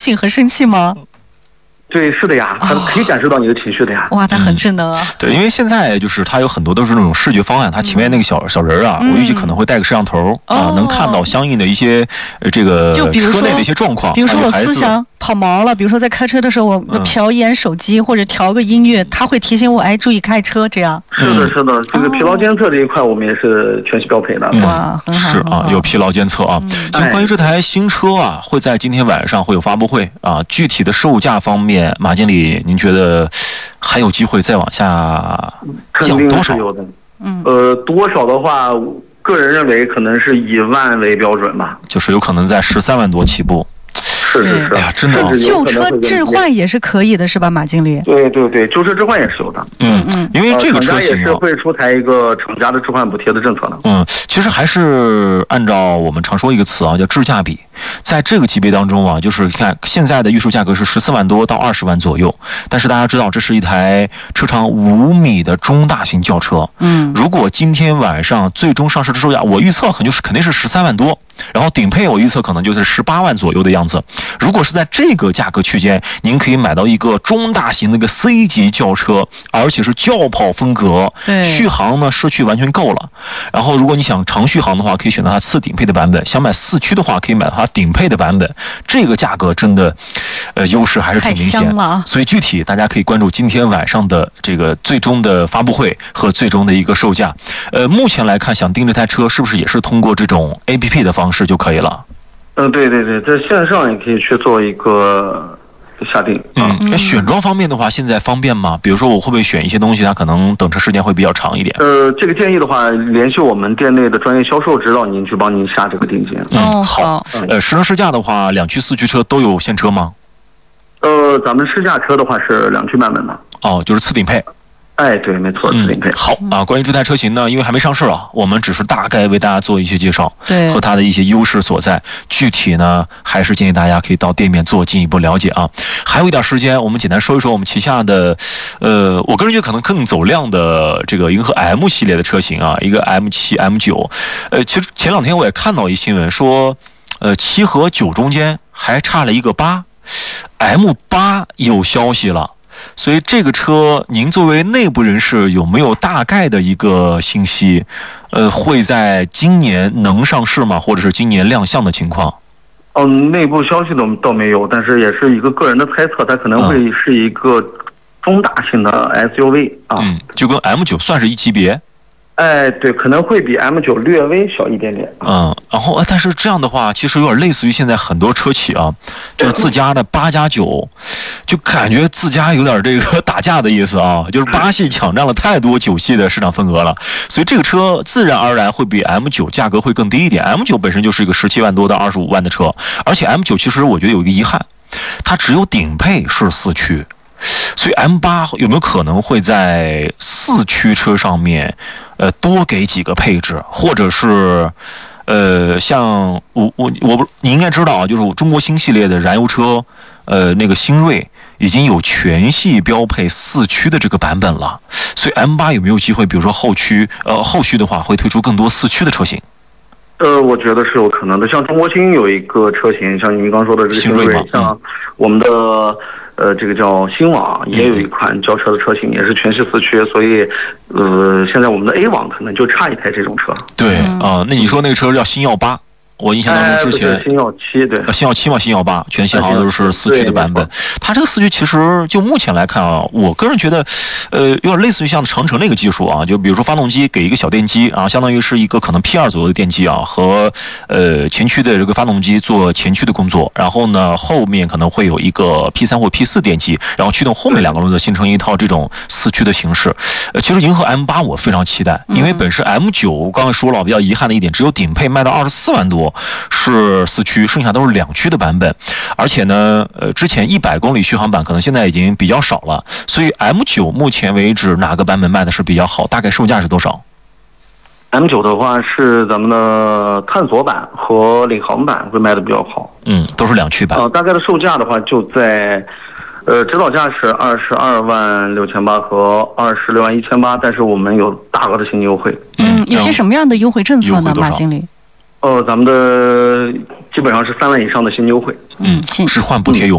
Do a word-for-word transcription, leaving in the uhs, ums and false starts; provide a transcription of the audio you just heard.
兴和生气吗？ 对，是的呀，他可以感受到你的情绪的呀。 哇，他很智能啊。 嗯、对，因为现在就是它有很多都是那种视觉方案，它前面那个小小人啊，嗯、我预计可能会带个摄像头啊、哦，能看到相应的一些呃这个车内的一些状况。 比如说我思想跑毛了，比如说在开车的时候我瞟一眼手机、嗯、或者调个音乐，它会提醒我哎注意开车这样。 是的，是的，这个疲劳监测这一块我们也是全系标配的。 嗯、哇，很好。 是啊，有疲劳监测啊。嗯、就关于这台新车啊，会在今天晚上会有发布会啊，具体的售价方面，马经理。您觉得还有机会再往下降多少？ 有的，嗯，呃，多少的话，个人认为可能是以万为标准吧， 就是有可能在十三万多起步。 是是是， 哎呀，真的、啊， 旧车置换也是可以的，是吧，马经理？ 对对对，旧车置换也是有的。 嗯嗯，因为这个车型、啊、 厂家也是会出台一个厂家的置换补贴的政策的。 嗯，其实还是按照我们常说一个词啊，叫质价比。在这个级别当中啊，就是看现在的预售价格是十四万多到二十万左右，但是大家知道这是一台车长五米的中大型轿车。嗯，如果今天晚上最终上市的售价，我预测可能就是肯定是十三万多。然后顶配我预测可能就是十八万左右的样子。如果是在这个价格区间，您可以买到一个中大型的一个 C 级轿车，而且是轿跑风格，续航呢市区完全够了。然后如果你想长续航的话，可以选择它次顶配的版本；想买四驱的话，可以买它顶配的版本。这个价格真的，呃，优势还是挺明显的。所以具体大家可以关注今天晚上的这个最终的发布会和最终的一个售价。呃，目前来看，想订这台车是不是也是通过这种 A P P 的方式？是就可以了。 嗯，对对对，在线上也可以去做一个下定。 嗯，选装方面的话，现在方便吗？比如说我会不会选一些东西，它可能等车时间会比较长一点？ 呃，这个建议的话，联系我们店内的专业销售指导您去帮您下这个定金。 嗯，好。呃，实乘试驾的话，两驱四驱车都有现车吗？ 呃，咱们试驾车的话是两驱版本的。 哦，就是次顶配。 哎，对，没错，次顶配。 好啊，关于这台车型呢，因为还没上市啊，我们只是大概为大家做一些介绍， 对， 和它的一些优势所在。具体呢，还是建议大家可以到店面做进一步了解啊。还有一点时间，我们简单说一说我们旗下的，呃，我个人觉得可能更走量的这个银河 M 系列的车型啊，一个 M 七、M 九。呃，其实前两天我也看到一新闻说，呃，七和九中间还差了一个八 ，M 八有消息了。所以这个车，您作为内部人士有没有大概的一个信息？呃，会在今年能上市吗？或者是今年亮相的情况？ 嗯，内部消息倒倒没有，但是也是一个个人的猜测，它可能会是一个中大型的 S U V 啊。 嗯，就跟 M 九算是一级别。 哎，对，可能会比 M 九略微小一点点。 嗯，然后但是这样的话，其实有点类似于现在很多车企啊，就是自家的八加九，就感觉自家有点这个打架的意思啊，就是八系抢占了太多九系的市场份额了，所以这个车自然而然会比 M 九价格会更低一点。M 九本身就是一个十七万多到二十五万的车，而且 M 九其实我觉得有一个遗憾，它只有顶配是四驱。所以 M 八有没有可能会在四驱车上面，呃，多给几个配置，或者是，呃，像我我我不，你应该知道啊，就是中国新系列的燃油车，呃，那个新锐已经有全系标配四驱的这个版本了。所以 M 八有没有机会，比如说后驱，呃，后续的话会推出更多四驱的车型？ 呃，我觉得是有可能的。像中国新有一个车型，像您刚说的这个新锐，像我们的。呃，这个叫新网也有一款轿车的车型，也是全系四驱，所以，呃，现在我们的 A 网可能就差一台这种车。 对啊、呃，那你说那个车叫新耀八，我印象当中之前、 哎、新耀七对， 新耀七嘛，新耀八全系好像都是四驱的版本。它这个四驱其实就目前来看啊，我个人觉得，呃，有点类似于像长城那个技术啊，就比如说发动机给一个小电机啊，相当于是一个可能 P 二 左右的电机啊，和呃前驱的这个发动机做前驱的工作，然后呢后面可能会有一个 P 三 或 P 四电机，然后驱动后面两个轮子，形成一套这种四驱的形式。呃，其实银河 M 八我非常期待，因为本身 M 九我刚才说了比较遗憾的一点，只有顶配卖到二十四万多。是四驱，剩下都是两驱的版本，而且呢，呃，之前一百公里续航版可能现在已经比较少了，所以 M 九目前为止哪个版本卖的是比较好？大概售价是多少 ？M 九的话是咱们的探索版和领航版会卖的比较好， 嗯，都是两驱版。 呃，大概的售价的话就在，呃，指导价是二十二万六千八和二十六万一千八，但是我们有大额的现金优惠。 嗯，有些什么样的优惠政策呢，马经理？ 呃，咱们的基本上是三万以上的新优惠。 嗯，置换补贴有